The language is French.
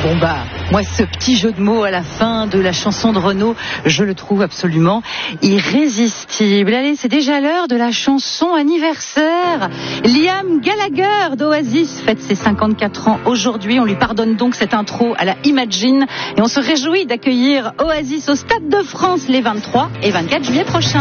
Bon bah, moi ce petit jeu de mots à la fin de la chanson de Renaud, je le trouve absolument irrésistible. Allez, c'est déjà l'heure de la chanson anniversaire. Liam Gallagher d'Oasis fête ses 54 ans aujourd'hui. On lui pardonne donc cette intro à la Imagine et on se réjouit d'accueillir Oasis au Stade de France les 23 et 24 juillet prochains.